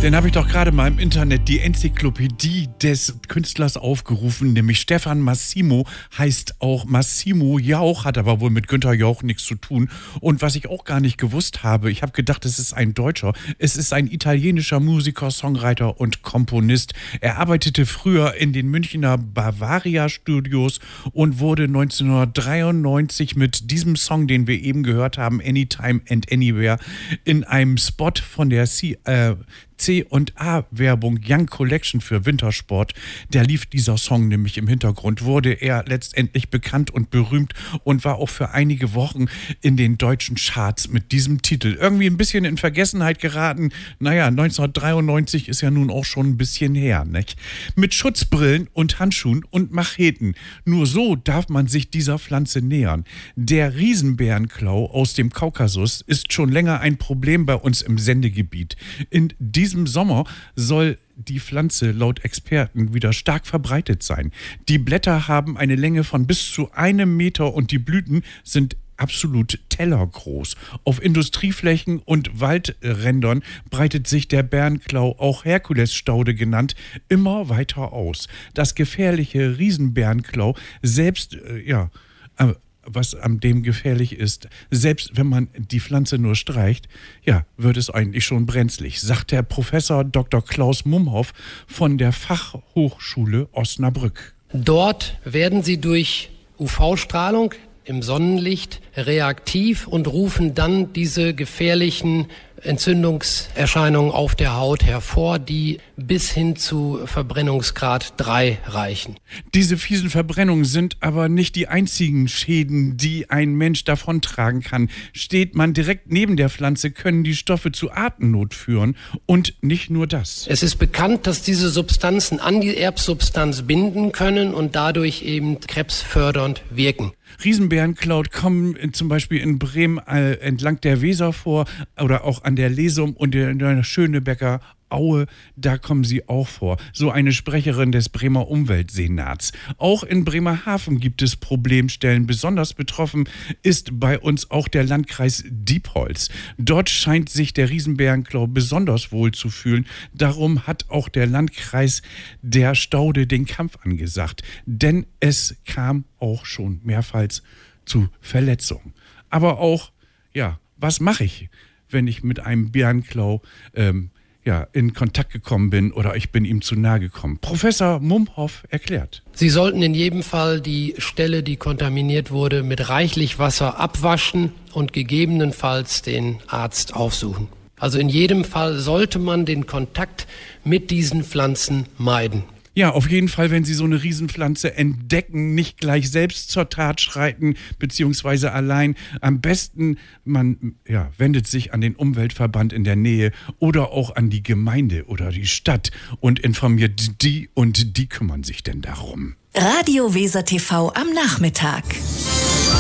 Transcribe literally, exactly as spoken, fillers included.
Dann habe ich doch gerade mal im Internet die Enzyklopädie des Künstlers aufgerufen, nämlich Stefan Massimo heißt auch Massimo Jauch, hat aber wohl mit Günther Jauch nichts zu tun. Und was ich auch gar nicht gewusst habe, ich habe gedacht, es ist ein Deutscher, es ist ein italienischer Musiker, Songwriter und Komponist. Er arbeitete früher in den Münchner Bavaria Studios und wurde neunzehnhundertdreiundneunzig mit diesem Song, den wir eben gehört haben, Anytime and Anywhere, in einem Spot von der C, äh, C und A Werbung Young Collection für Wintersport. Da lief dieser Song nämlich im Hintergrund, wurde er letztendlich bekannt und berühmt und war auch für einige Wochen in den deutschen Charts mit diesem Titel. Irgendwie ein bisschen in Vergessenheit geraten. Naja, neunzehnhundertdreiundneunzig ist ja nun auch schon ein bisschen her, nicht? Mit Schutzbrillen und Handschuhen und Macheten. Nur so darf man sich dieser Pflanze nähern. Der Riesenbärenklau aus dem Kaukasus ist schon länger ein Problem bei uns im Sendegebiet. In diesem Sommer soll die Pflanze laut Experten wieder stark verbreitet sein. Die Blätter haben eine Länge von bis zu einem Meter und die Blüten sind absolut tellergroß. Auf Industrieflächen und Waldrändern breitet sich der Bärenklau, auch Herkulesstaude genannt, immer weiter aus. Das gefährliche Riesenbärenklau selbst, äh, ja, äh, was an dem gefährlich ist, selbst wenn man die Pflanze nur streicht, ja, wird es eigentlich schon brenzlig, sagt der Professor Doktor Klaus Mumhoff von der Fachhochschule Osnabrück. Dort werden sie durch U V-Strahlung im Sonnenlicht reaktiv und rufen dann diese gefährlichen Entzündungserscheinungen auf der Haut hervor, die bis hin zu Verbrennungsgrad drei reichen. Diese fiesen Verbrennungen sind aber nicht die einzigen Schäden, die ein Mensch davontragen kann. Steht man direkt neben der Pflanze, können die Stoffe zu Atemnot führen. Und nicht nur das. Es ist bekannt, dass diese Substanzen an die Erbsubstanz binden können und dadurch eben krebsfördernd wirken. Riesenbärenklau kommen zum Beispiel in Bremen äh, entlang der Weser vor oder auch an der Lesum und in der Schönebecker Aue, da kommen sie auch vor. So eine Sprecherin des Bremer Umweltsenats. Auch in Bremerhaven gibt es Problemstellen. Besonders betroffen ist bei uns auch der Landkreis Diepholz. Dort scheint sich der Riesenbärenklau besonders wohl zu fühlen. Darum hat auch der Landkreis der Staude den Kampf angesagt. Denn es kam auch schon mehrfach zu Verletzungen. Aber auch, ja, was mache ich, wenn ich mit einem Bärenklau ähm, ja, in Kontakt gekommen bin oder ich bin ihm zu nahe gekommen? Professor Mumhoff erklärt. Sie sollten in jedem Fall die Stelle, die kontaminiert wurde, mit reichlich Wasser abwaschen und gegebenenfalls den Arzt aufsuchen. Also in jedem Fall sollte man den Kontakt mit diesen Pflanzen meiden. Ja, auf jeden Fall, wenn Sie so eine Riesenpflanze entdecken, nicht gleich selbst zur Tat schreiten, beziehungsweise allein. Am besten, man ja, wendet sich an den Umweltverband in der Nähe oder auch an die Gemeinde oder die Stadt und informiert die und die kümmern sich denn darum. Radio Weser T V am Nachmittag.